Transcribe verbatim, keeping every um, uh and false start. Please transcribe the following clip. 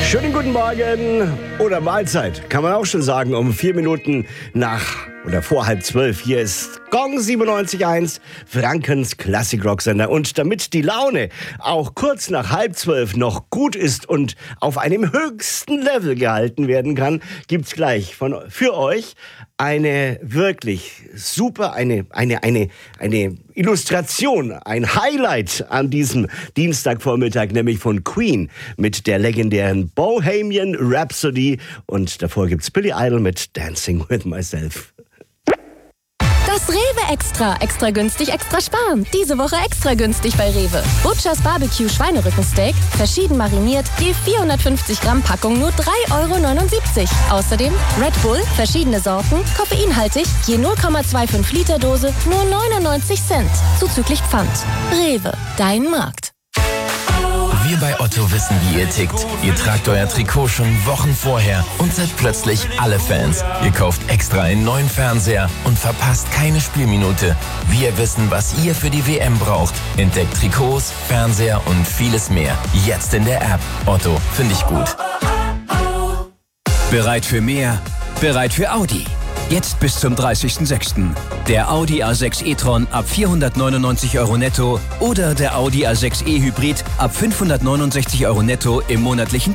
Schönen guten Morgen oder Mahlzeit, kann man auch schon sagen, um vier Minuten nach oder vor halb zwölf. Hier ist Gong siebenundneunzig Komma eins, Frankens Klassik-Rock-Sender. Und damit die Laune auch kurz nach halb zwölf noch gut ist und auf einem höchsten Level gehalten werden kann, gibt's gleich von, für euch eine wirklich super, eine, eine, eine, eine Illustration, ein Highlight an diesem Dienstagvormittag, nämlich von Queen mit der legendären Bohemian Rhapsody. Und davor gibt's Billy Idol mit Dancing with Myself. Das Rewe Extra. Extra günstig, extra sparen. Diese Woche extra günstig bei Rewe. Butchers Barbecue Schweinerückensteak, verschieden mariniert, je vierhundertfünfzig Gramm Packung nur drei Euro neunundsiebzig. Außerdem Red Bull, verschiedene Sorten, koffeinhaltig, je null Komma fünfundzwanzig Liter Dose, nur neunundneunzig Cent. Zuzüglich Pfand. Rewe, dein Markt. Wir bei Otto wissen, wie ihr tickt. Ihr tragt euer Trikot schon Wochen vorher und seid plötzlich alle Fans. Ihr kauft extra einen neuen Fernseher und verpasst keine Spielminute. Wir wissen, was ihr für die W M braucht. Entdeckt Trikots, Fernseher und vieles mehr. Jetzt in der App. Otto, finde ich gut. Bereit für mehr? Bereit für Audi. Jetzt bis zum dreißigsten sechsten Der Audi A sechs e-tron ab vierhundertneunundneunzig Euro netto oder der Audi A sechs e Hybrid ab fünfhundertneunundsechzig Euro netto im monatlichen